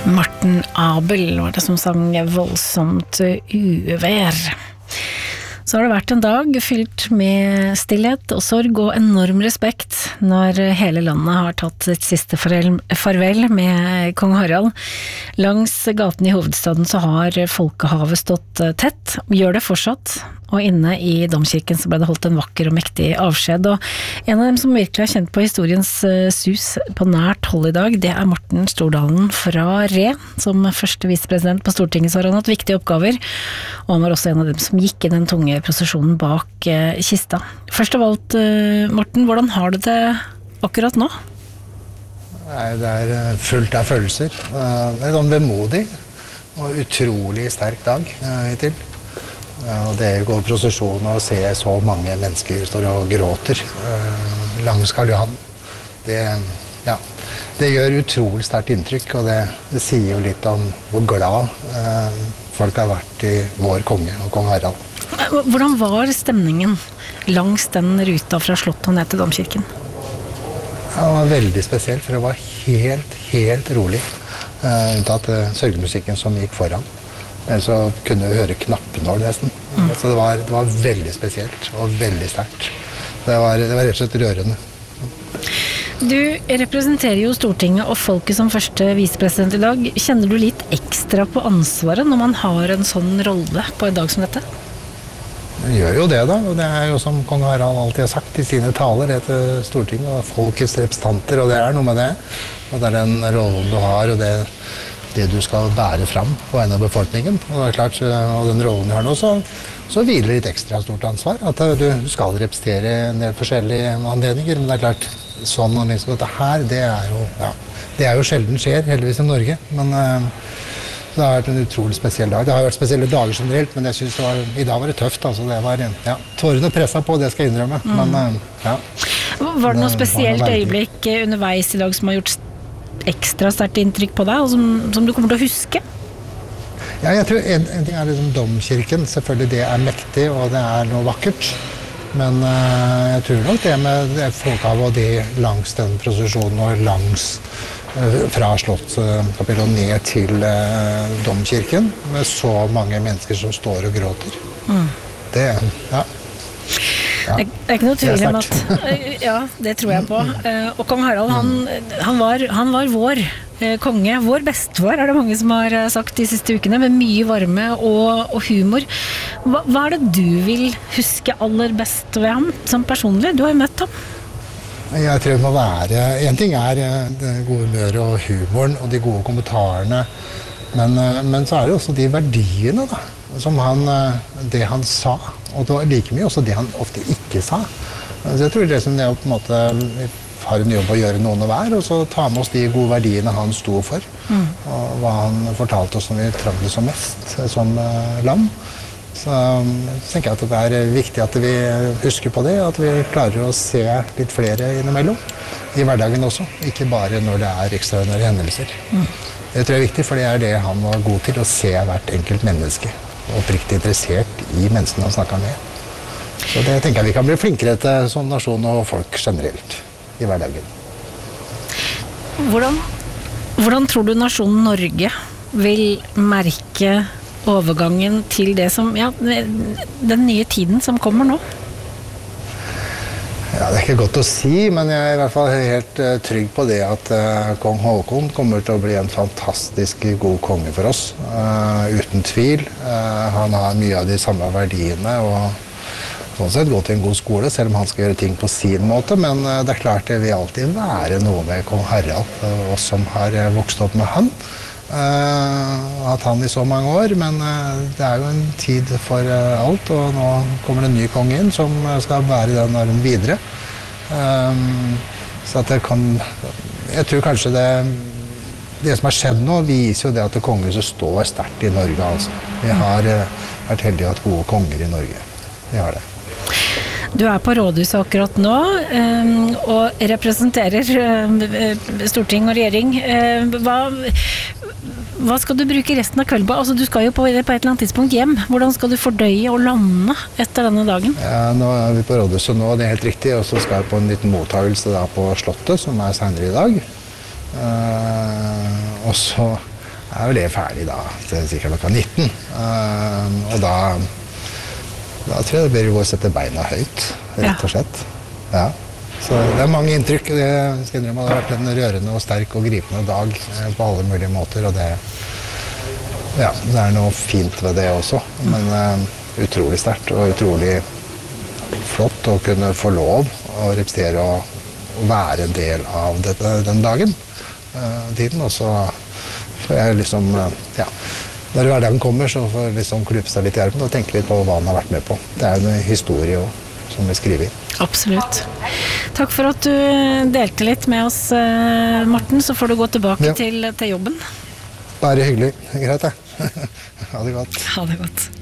Morten Abel var det som sang voldsomt uvær. Så har det vært en dag fylt med stillhet og sorg og enorm respekt når hele landet har tatt sitt siste farvel med kong Harald. Langs gaten i hovedstaden så har folkehavet stått tett, gjør det fortsatt, og inne i domkirken så ble det holdt en vakker og mektig avskjed. Og en av dem som virkelig har kjent på historiens sus på nært hold i dag, det er Morten Stordalen fra Re. Som første visepresident på Stortinget så har han hatt viktige oppgaver, og han var også en av dem som gikk i den tunge prosesjonen bak kista. Først av alt, Morten, hvordan har du det akkurat nå? Det er fullt av følelser. Det er sånn vemodig og utrolig sterk dag hittil. Og det går prosesjon og se så mange mennesker står og gråter langs Karl Johan. Det gjør utrolig sterkt inntrykk, og det sier jo litt om hvor glad folk har vært i vår konge og kong Harald. Hvordan var stemningen langs den ruta fra Slottet og ned til domkirken? Det var veldig spesielt, for det var helt rolig. Unntatt sørgemusikken som gikk foran. Så kunne vi høre knappenål nesten. Så det var veldig spesielt og veldig sterkt. Det var rett og slett rørende. Du representerer jo Stortinget og folket som første visepresident i dag. Kjenner du litt ekstra på ansvaret når man har en sånn rolle på en dag som dette? Det gjør jo det da, og det er jo som kong Harald alltid har sagt i sine taler til Stortinget, og folkets representanter, og det er noe med det. Og det er den rollen du har, og det du skal bære fram på en av befolkningen. Og det er klart, og den rollen du har nå, så hviler litt ekstra stort ansvar. At du skal representere en del forskjellige anledninger, men det er klart, sånn og liksom dette her, det er jo sjelden skjer, heldigvis i Norge. Men det har vært en utrolig spesiell dag. Det har vært spesielle dager generelt, men jeg synes i dag var det tøft. Altså, det var, tårene presset på, det skal jeg innrømme. Men, Var det noe spesielt øyeblikk underveis i dag som har gjort ekstra sterkt inntrykk på deg, og som du kommer til å huske? Ja, jeg tror en ting er liksom domkirken. Selvfølgelig det er mektig, og det er noe vakkert. Men jeg tror nok det med det folkehavet og det langs den prosesjonen og langs fra Slottskapellet og ned til domkirken, med så mange mennesker som står og gråter. Det er ikke noe tvil om at det tror jeg på. Og kong Harald, han var vår konge, vår bestefar, er det mange som har sagt de siste ukene, med mye varme og humor. Hva er det du vil huske aller best ved ham, som personlig? Du har jo møtt ham. Jeg tror det må være, en ting er det gode humøret og humoren og de gode kommentarene, men så er det også de verdiene da, som det han sa, og det var like mye også det han ofte ikke sa. Så jeg tror det som det på en måte har en jobb å gjøre noen å være, og så ta med oss de gode verdiene han sto for, og hva han fortalte oss når vi trengte som mest som land. Så tenker jeg at det er viktig at vi husker på det, at vi klarer å se litt flere innimellom, i hverdagen også, ikke bare når det er ekstraordinære hendelser. Det tror jeg er viktig, for det er det han var god til, å se hvert enkelt menneske, og oppriktig interessert i menneskene han snakket med. Så det tenker jeg vi kan bli flinkere til som nasjon og folk generelt i hverdagen. Hvordan tror du nasjonen Norge vil merke overgangen til det som, den nye tiden som kommer nå? Ja, det er ikke godt å si, men jeg er i hvert fall helt trygg på det at kong Håkon kommer til å bli en fantastisk god konge for oss, uten tvil. Han har mye av de samme verdiene, og sånn sett gå til en god skole, selv om han skal gjøre ting på sin måte, men det er klart det vil alltid være noe med kong Harald, og oss som har vokst opp med han. Hatt han i så mange år, men det er jo en tid for alt, og nå kommer det en ny konge inn som skal bære den arven videre. Så at det kan, jeg tror kanskje det som har skjedd nå viser jo det at kongehuset står sterkt i Norge. Altså. Vi har vært heldige å ha gode konger i Norge. Vi har det. Du er på rådhuset akkurat nå, og representerer storting og regjering. Hva skal du bruke resten av kvelden på? Altså, du skal jo på et eller annet tidspunkt hjem. Hvordan skal du fordøye og lande etter denne dagen? Ja, nå er vi på rådhuset nå, det er helt riktig, og så skal jeg på en liten mottagelse da på Slottet, som er senere i dag. Og så er vel det ferdig da, til sikkert klokka 19. Og da tror jeg det blir å sette beina høyt, rett og slett. Ja. Så det er mange inntrykk. Det har vært en rørende og sterk og gripende dag på alle mulige måter, og det er noe fint ved det også, men utrolig sterkt og utrolig flott å kunne få lov å representere og være en del av den dagen, tiden, og så får jeg liksom, når hverdagen kommer, så får jeg liksom klype seg litt i armen og tenke litt på hva han har vært med på. Det er jo en historie som vi skriver i. Absolutt. Takk for at du delte litt med oss, Morten, så får du gå tilbake til jobben. Bare hyggelig. Greit, det. Ha det godt. Ha det godt.